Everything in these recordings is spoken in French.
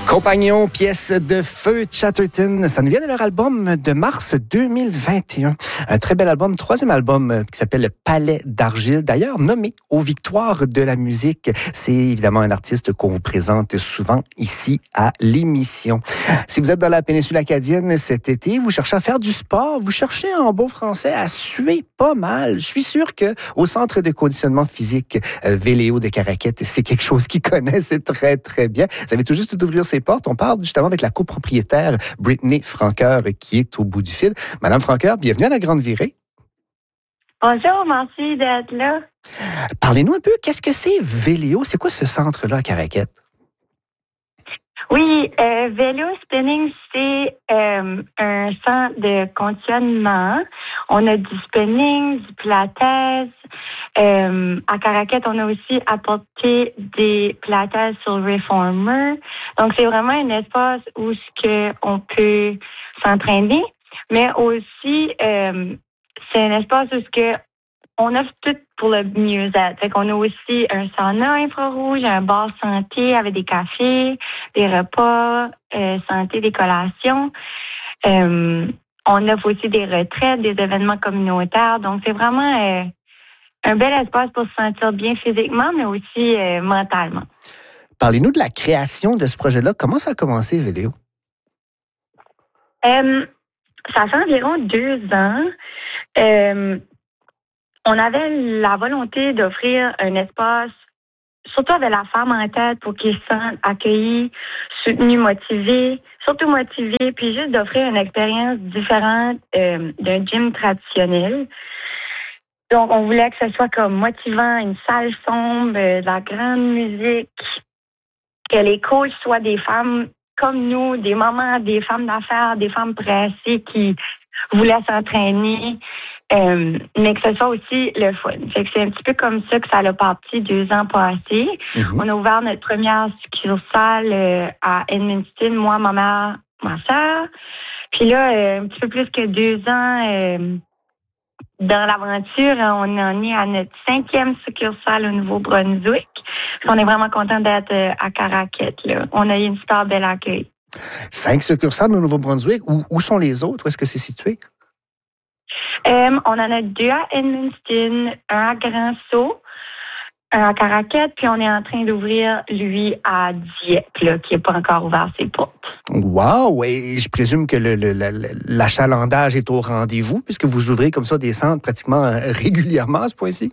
Compagnon, pièce de feu Chatterton, ça nous vient de leur album de mars 2021. Un très bel album, troisième album qui s'appelle Palais d'argile, d'ailleurs nommé aux victoires de la musique. C'est évidemment un artiste qu'on vous présente souvent ici à l'émission. Si vous êtes dans la péninsule acadienne cet été, vous cherchez à faire du sport, vous cherchez en beau français à suer pas mal. Je suis sûr que au centre de conditionnement physique Véléo de Caraquette, c'est quelque chose qu'ils connaissent très très bien. Vous avez tout juste d'ouvrir ses portes. On parle justement avec la copropriétaire Brittany Franqueur qui est au bout du fil. Madame Franqueur, bienvenue à la Grande Virée. Bonjour, merci d'être là. Parlez-nous un peu, qu'est-ce que c'est Véléo? C'est quoi ce centre-là à Caraquette? Oui, Vélo Spinning, c'est un centre de conditionnement. On a du spinning, du pilates. À Caraquette, on a aussi apporté des pilates sur Reformer. Donc, c'est vraiment un espace où on peut s'entraîner, mais aussi c'est un espace où on offre tout pour le mieux-être. Fait qu'on a aussi un sauna infrarouge, un bar santé avec des cafés, des repas santé, des collations. On offre aussi des retraites, des événements communautaires. Donc, c'est vraiment un bel espace pour se sentir bien physiquement, mais aussi mentalement. Parlez-nous de la création de ce projet-là. Comment ça a commencé, Véléo? Ça fait environ 2 ans. On avait la volonté d'offrir un espace, surtout avec la femme en tête, pour qu'ils se sentent accueillis, soutenus, motivés, surtout motivés, puis juste d'offrir une expérience différente d'un gym traditionnel. Donc, on voulait que ce soit comme motivant, une salle sombre, de la grande musique, que les coachs soient des femmes comme nous, des mamans, des femmes d'affaires, des femmes pressées qui voulaient s'entraîner. Mais que ce soit aussi le fun. Fait que c'est un petit peu comme ça que ça a parti 2 ans passés. Mm-hmm. On a ouvert notre première succursale à Edmundston, moi, ma mère, ma soeur. Puis là, un petit peu plus que 2 ans dans l'aventure, on en est à notre 5e succursale au Nouveau-Brunswick. On est vraiment content d'être à Caraquette, là. On a eu une super belle accueil. 5 succursales au Nouveau-Brunswick. Où sont les autres? Où est-ce que c'est situé? On en a 2 à Edmundston, un à Grand-Sault, un à Caraquette, puis on est en train d'ouvrir, lui, à Dieppe, là, qui n'a pas encore ouvert ses portes. Wow! Et je présume que l'achalandage est au rendez-vous, puisque vous ouvrez comme ça des centres pratiquement régulièrement à ce point-ci?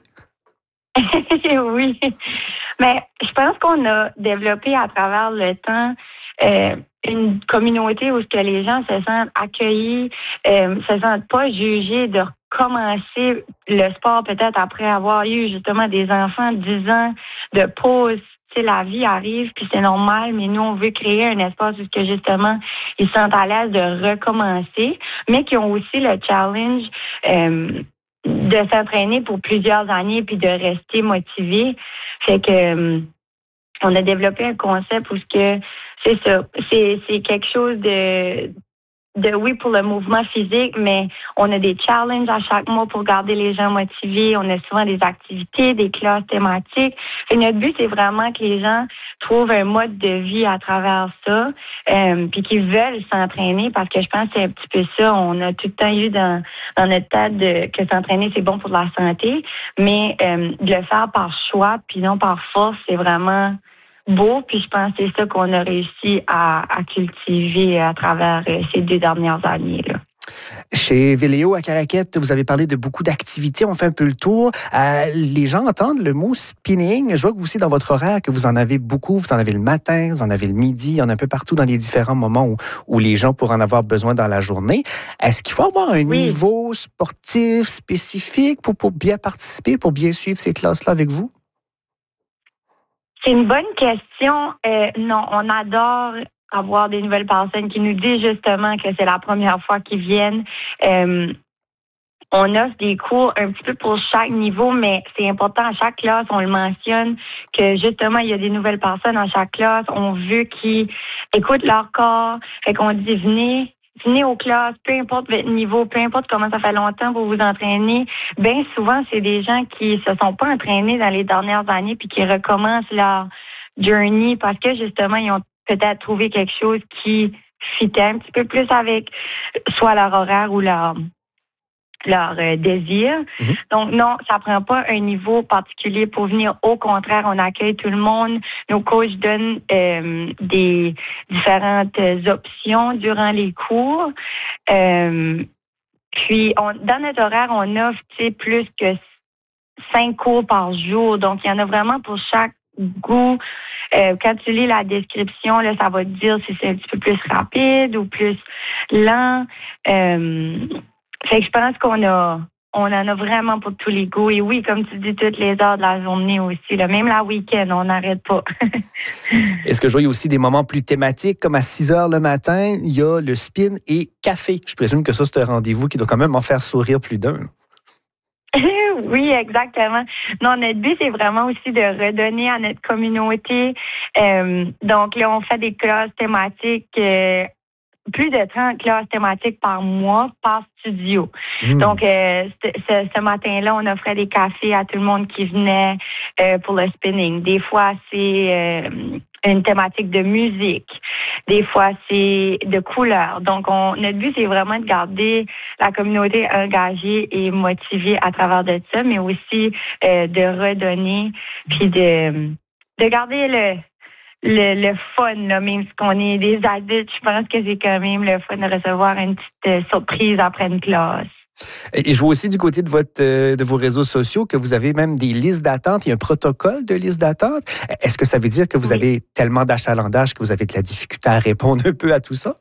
Oui. Mais je pense qu'on a développé à travers le temps une communauté où que les gens se sentent accueillis, se sentent pas jugés de recommencer le sport peut-être après avoir eu justement des enfants, 10 ans de pause. Tu sais, la vie arrive puis c'est normal, mais nous on veut créer un espace où que justement ils se sentent à l'aise de recommencer, mais qui ont aussi le challenge de s'entraîner pour plusieurs années puis de rester motivés. Fait que on a développé un concept où c'est ça. C'est quelque chose de oui pour le mouvement physique, mais on a des challenges à chaque mois pour garder les gens motivés. On a souvent des activités, des classes thématiques. Et notre but, c'est vraiment que les gens trouvent un mode de vie à travers ça, puis qu'ils veulent s'entraîner, parce que je pense que c'est un petit peu ça. On a tout le temps eu dans notre tête que s'entraîner, c'est bon pour la santé, mais de le faire par choix, puis non par force, c'est vraiment beau, puis je pense que c'est ça qu'on a réussi à cultiver à travers ces 2 dernières années, là. Chez Véléo à Caraquette, vous avez parlé de beaucoup d'activités. On fait un peu le tour. Les gens entendent le mot spinning. Je vois que vous aussi, dans votre horaire, que vous en avez beaucoup. Vous en avez le matin, vous en avez le midi. Il y en a un peu partout dans les différents moments où les gens pourraient en avoir besoin dans la journée. Est-ce qu'il faut avoir un niveau sportif spécifique pour bien participer, pour bien suivre ces classes-là avec vous? C'est une bonne question. Non, on adore avoir des nouvelles personnes qui nous disent justement que c'est la première fois qu'ils viennent. On offre des cours un petit peu pour chaque niveau, mais c'est important à chaque classe, on le mentionne, que justement, il y a des nouvelles personnes à chaque classe. On veut qu'ils écoutent leur corps. Fait qu'on dit, venez aux classes, peu importe votre niveau, peu importe comment ça fait longtemps pour vous entraîner. Bien souvent, c'est des gens qui se sont pas entraînés dans les dernières années puis qui recommencent leur journey parce que justement, ils ont peut-être trouver quelque chose qui fitait un petit peu plus avec soit leur horaire ou leur désir. Mhm. Donc, non, ça prend pas un niveau particulier pour venir. Au contraire, on accueille tout le monde. Nos coachs donnent des différentes options durant les cours. Puis, dans notre horaire, on offre plus que 5 cours par jour. Donc, il y en a vraiment pour chaque goût. Quand tu lis la description, là, ça va te dire si c'est un petit peu plus rapide ou plus lent. Fait que je pense qu'on en a vraiment pour tous les goûts. Et oui, comme tu dis, toutes les heures de la journée aussi. Là, même la week-end, on n'arrête pas. Est-ce que je vois, il y a aussi des moments plus thématiques, comme à 6 heures le matin, il y a le spin et café. Je présume que ça, c'est un rendez-vous qui doit quand même en faire sourire plus d'un. Oui, exactement. Non, notre but, c'est vraiment aussi de redonner à notre communauté. Donc là, on fait des classes thématiques, plus de 30 classes thématiques par mois, par studio. Donc, ce matin-là, on offrait des cafés à tout le monde qui venait pour le spinning. Des fois, c'est une thématique de musique. Des fois, c'est de couleurs. Donc, notre but, c'est vraiment de garder la communauté engagée et motivée à travers de ça, mais aussi de redonner, puis de garder le fun, là, même si on est des adultes, je pense que c'est quand même le fun de recevoir une petite surprise après une classe. Et je vois aussi du côté de vos réseaux sociaux que vous avez même des listes d'attente. Il y a un protocole de liste d'attente. Est-ce que ça veut dire que vous avez tellement d'achalandage que vous avez de la difficulté à répondre un peu à tout ça?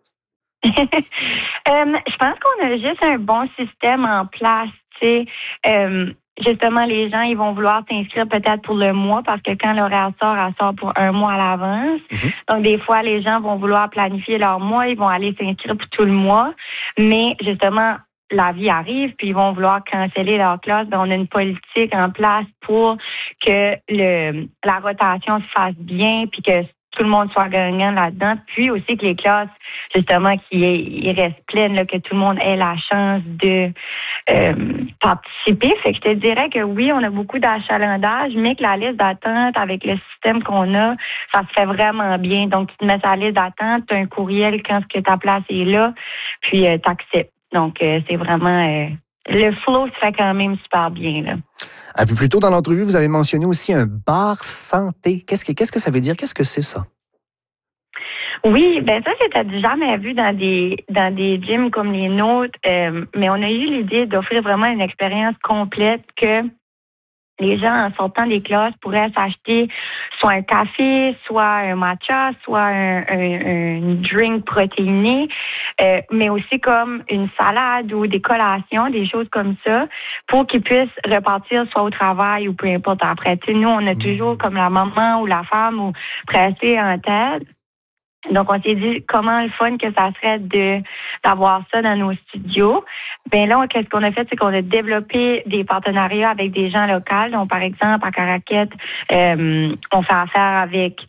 Je pense qu'on a juste un bon système en place, tu sais. Justement, les gens, ils vont vouloir s'inscrire peut-être pour le mois parce que quand l'horaire sort, elle sort pour un mois à l'avance. Mm-hmm. Donc, des fois, les gens vont vouloir planifier leur mois, ils vont aller s'inscrire pour tout le mois. Mais justement, la vie arrive, puis ils vont vouloir canceller leur classe. Donc, on a une politique en place pour que la rotation se fasse bien, puis que tout le monde soit gagnant là-dedans. Puis aussi que les classes, justement, qu'ils restent pleines, là, que tout le monde ait la chance de participer. Fait que je te dirais que oui, on a beaucoup d'achalandage, mais que la liste d'attente avec le système qu'on a, ça se fait vraiment bien. Donc, tu te mets sur la liste d'attente, tu as un courriel quand ce que ta place est là, puis tu acceptes. Donc, c'est vraiment... le flow se fait quand même super bien, là. Un peu plus tôt dans l'entrevue, vous avez mentionné aussi un bar santé. Qu'est-ce que ça veut dire? Qu'est-ce que c'est ça? Oui, ben ça, c'était jamais vu dans des gyms comme les nôtres, mais on a eu l'idée d'offrir vraiment une expérience complète que les gens, en sortant des classes, pourraient s'acheter soit un café, soit un matcha, soit un drink protéiné, mais aussi comme une salade ou des collations, des choses comme ça, pour qu'ils puissent repartir soit au travail ou peu importe après. Tu sais, nous, on a toujours comme la maman ou la femme ou pressée en tête. Donc, on s'est dit comment le fun que ça serait d'avoir ça dans nos studios. Ben là, qu'est-ce qu'on a fait, c'est qu'on a développé des partenariats avec des gens locaux. Donc, par exemple, à Caraquette, on fait affaire avec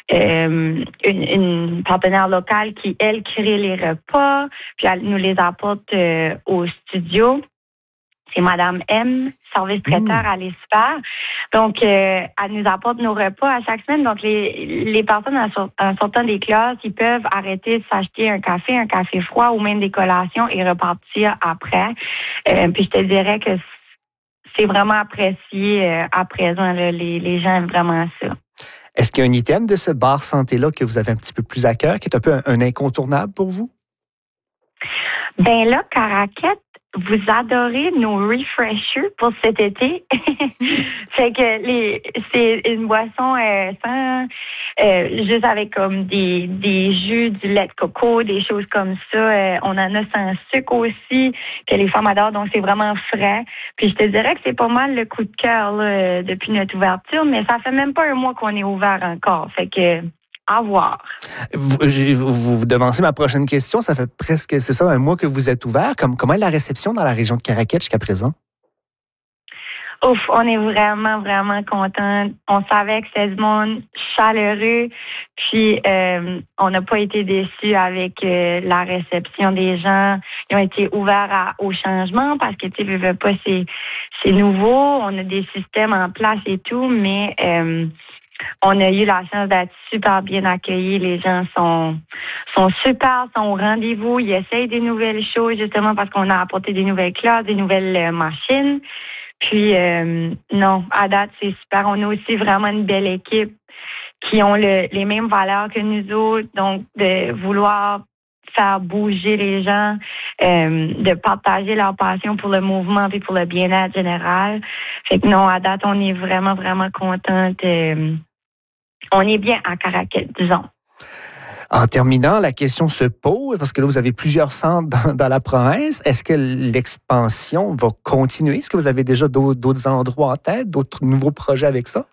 une partenaire locale qui, elle, crée les repas, puis elle nous les apporte au studio. C'est Madame M, service traiteur, elle est super. Donc, elle nous apporte nos repas à chaque semaine. Donc, les personnes en sortant des classes, ils peuvent arrêter de s'acheter un café froid ou même des collations et repartir après. Puis, je te dirais que c'est vraiment apprécié à présent. Là, les gens aiment vraiment ça. Est-ce qu'il y a un item de ce bar santé-là que vous avez un petit peu plus à cœur, qui est un peu un incontournable pour vous? Ben là, Caraquette, vous adorez nos refreshers pour cet été. Fait que c'est une boisson sans juste avec comme des jus, du lait de coco, des choses comme ça. On en a sans sucre aussi, que les femmes adorent, donc c'est vraiment frais. Puis je te dirais que c'est pas mal le coup de cœur là, depuis notre ouverture, mais ça fait même pas un mois qu'on est ouvert encore. Fait que à voir. Vous devancez ma prochaine question. Ça fait presque, c'est ça, un mois que vous êtes ouvert. Comment est la réception dans la région de Caraquette jusqu'à présent? Ouf, on est vraiment, vraiment contents. On savait que c'était du monde chaleureux. Puis, on n'a pas été déçus avec la réception des gens. Ils ont été ouverts au changement parce que, tu veux pas, c'est nouveau. On a des systèmes en place et tout, mais on a eu la chance d'être super bien accueillis. Les gens sont super, sont au rendez-vous. Ils essayent des nouvelles choses justement parce qu'on a apporté des nouvelles classes, des nouvelles machines. Puis, non, à date, c'est super. On a aussi vraiment une belle équipe qui ont les mêmes valeurs que nous autres. Donc, de vouloir faire bouger les gens, de partager leur passion pour le mouvement et pour le bien-être général. Fait que non, à date, on est vraiment, vraiment contente. On est bien à Caraquet, disons. En terminant, la question se pose, parce que là, vous avez plusieurs centres dans la province. Est-ce que l'expansion va continuer? Est-ce que vous avez déjà d'autres endroits en tête, d'autres nouveaux projets avec ça?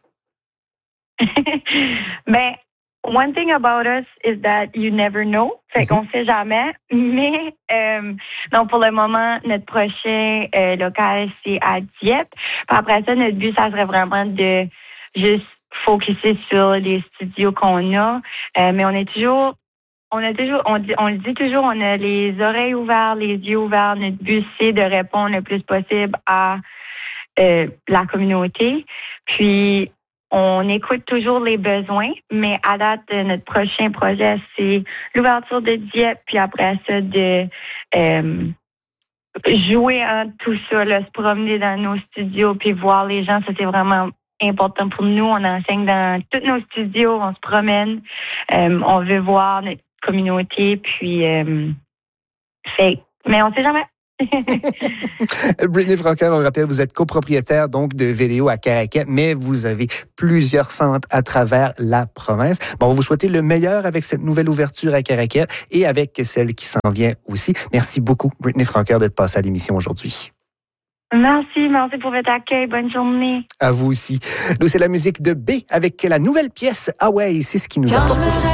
Ben, one thing about us is that you never know. Fait qu'on sait jamais. Mais, non, pour le moment, notre prochain local, c'est à Dieppe. Puis après ça, notre but, ça serait vraiment de juste focuser sur les studios qu'on a. Mais on le dit toujours, on a les oreilles ouvertes, les yeux ouverts. Notre but, c'est de répondre le plus possible à la communauté. Puis, on écoute toujours les besoins, mais à date, notre prochain projet, c'est l'ouverture de Dieppe, puis après ça, de jouer en tout ça, là, se promener dans nos studios, puis voir les gens. Ça, c'est vraiment important pour nous. On enseigne dans tous nos studios, on se promène, on veut voir notre communauté, puis mais on sait jamais. Brittany Francoeur, on rappelle, vous êtes copropriétaire donc de Véléo à Caraquet, mais vous avez plusieurs centres à travers la province. Bon, on va vous souhaiter le meilleur avec cette nouvelle ouverture à Caraquet et avec celle qui s'en vient aussi. Merci beaucoup, Brittany Francoeur, d'être passée à l'émission aujourd'hui. Merci pour votre accueil. Bonne journée. À vous aussi. Nous, c'est la musique de B avec la nouvelle pièce Ah ouais, c'est ce qui nous apporte aujourd'hui.